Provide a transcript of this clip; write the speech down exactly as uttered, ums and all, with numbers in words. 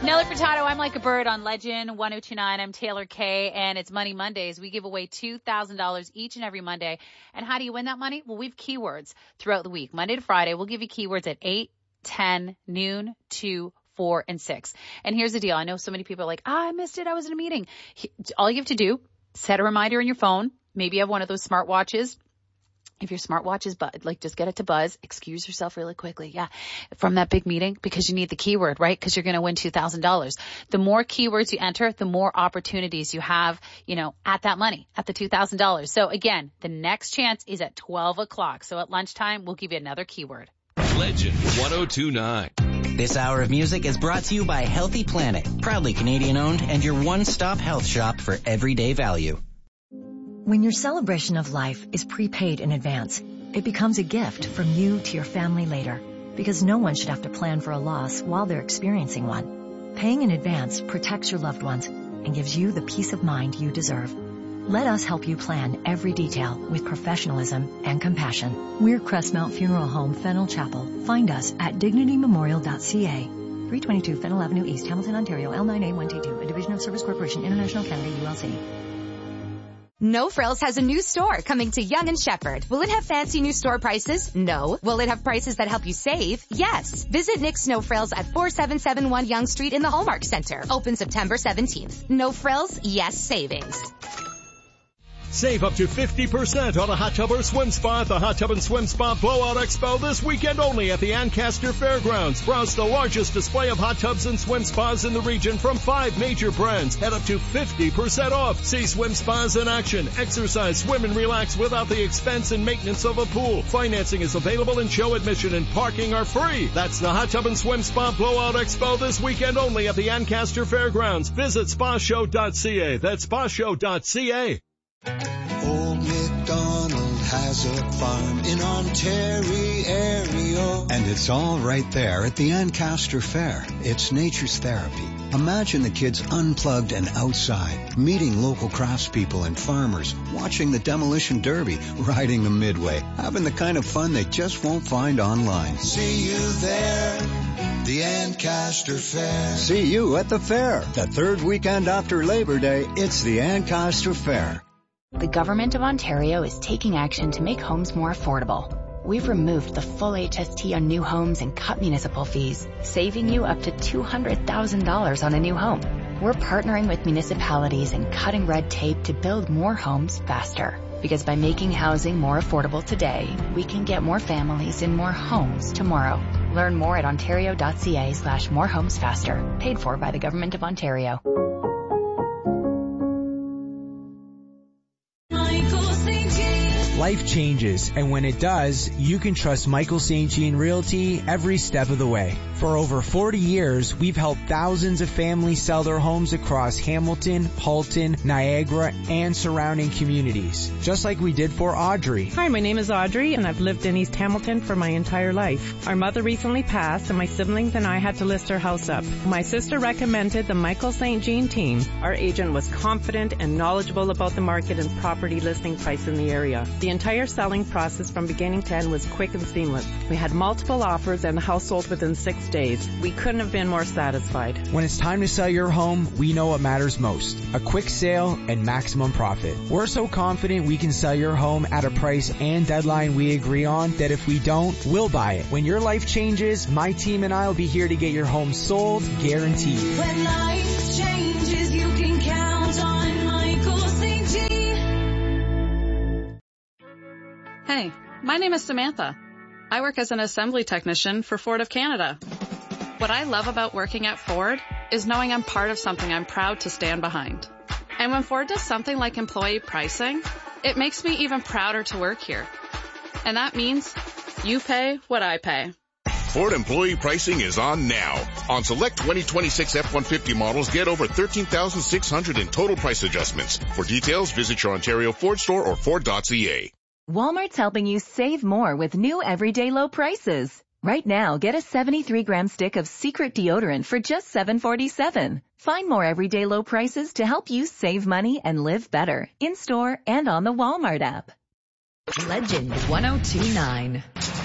Nelly Furtado, I'm Like a Bird on Legend one oh two point nine. I'm Taylor Kay, and it's Money Mondays. We give away two thousand dollars each and every Monday. And how do you win that money? Well, we have keywords throughout the week. Monday to Friday, we'll give you keywords at eight, ten, noon, two, four, and six. And here's the deal. I know so many people are like, ah, I missed it. I was in a meeting. All you have to do, set a reminder on your phone. Maybe you have one of those smartwatches. If your smartwatch is, bu- like, just get it to buzz, excuse yourself really quickly, yeah, from that big meeting, because you need the keyword, right? Because you're going to win two thousand dollars. The more keywords you enter, the more opportunities you have, you know, at that money, at the two thousand dollars. So again, the next chance is at twelve o'clock. So at lunchtime, we'll give you another keyword. Legend one oh two point nine. This hour of music is brought to you by Healthy Planet, proudly Canadian owned and your one-stop health shop for everyday value. When your celebration of life is prepaid in advance, it becomes a gift from you to your family later, because no one should have to plan for a loss while they're experiencing one. Paying in advance protects your loved ones and gives you the peace of mind you deserve. Let us help you plan every detail with professionalism and compassion. We're Crestmount Funeral Home, Fennell Chapel. Find us at dignity memorial dot c a. three twenty-two Fennell Avenue East, Hamilton, Ontario, L nine A one T two, a division of Service Corporation International Canada, U L C. No Frills has a new store coming to Yonge and Sheppard. Will it have fancy new store prices? No. Will it have prices that help you save? Yes. Visit Nick's No Frills at forty-seven seventy-one Yonge Street in the Hallmark Center. Open September seventeenth. No Frills, yes savings. Save up to fifty percent on a hot tub or swim spa at the Hot Tub and Swim Spa Blowout Expo this weekend only at the Ancaster Fairgrounds. Browse the largest display of hot tubs and swim spas in the region from five major brands at up to fifty percent off. See swim spas in action. Exercise, swim, and relax without the expense and maintenance of a pool. Financing is available and show admission and parking are free. That's the Hot Tub and Swim Spa Blowout Expo this weekend only at the Ancaster Fairgrounds. Visit spa show dot c a. That's spa show dot c a. Old MacDonald has a farm in Ontario. And it's all right there at the Ancaster Fair. It's nature's therapy. Imagine the kids unplugged and outside, meeting local craftspeople and farmers, watching the demolition derby, riding the midway, having the kind of fun they just won't find online. See you there, the Ancaster Fair. See you at the fair. The third weekend after Labor Day, it's the Ancaster Fair. The Government of Ontario is taking action to make homes more affordable. We've removed the full H S T on new homes and cut municipal fees, saving you up to two hundred thousand dollars on a new home. We're partnering with municipalities and cutting red tape to build more homes faster. Because by making housing more affordable today, we can get more families in more homes tomorrow. Learn more at ontario dot c a slash more homes faster. Paid for by the Government of Ontario. Life changes, and when it does, you can trust Michael Saint Jean Realty every step of the way. For over forty years, we've helped thousands of families sell their homes across Hamilton, Halton, Niagara, and surrounding communities, just like we did for Audrey. Hi, my name is Audrey, and I've lived in East Hamilton for my entire life. Our mother recently passed, and my siblings and I had to list our house up. My sister recommended the Michael Saint Jean team. Our agent was confident and knowledgeable about the market and property listing price in the area. The entire selling process from beginning to end was quick and seamless. We had multiple offers, and the house sold within six days. We couldn't have been more satisfied. When it's time to sell your home, we know what matters most. A quick sale and maximum profit. We're so confident we can sell your home at a price and deadline we agree on that if we don't, we'll buy it. When your life changes, my team and I will be here to get your home sold, guaranteed. When life changes, you can count on Michael Saint Jean. Hey, my name is Samantha. I work as an assembly technician for Ford of Canada. What I love about working at Ford is knowing I'm part of something I'm proud to stand behind. And when Ford does something like employee pricing, it makes me even prouder to work here. And that means you pay what I pay. Ford employee pricing is on now. On select twenty twenty-six F one fifty models, get over thirteen thousand six hundred dollars in total price adjustments. For details, visit your Ontario Ford store or Ford dot c a. Walmart's helping you save more with new everyday low prices. Right now, get a seventy-three gram stick of Secret deodorant for just seven forty-seven. Find more everyday low prices to help you save money and live better in-store and on the Walmart app. Legend one oh two point nine.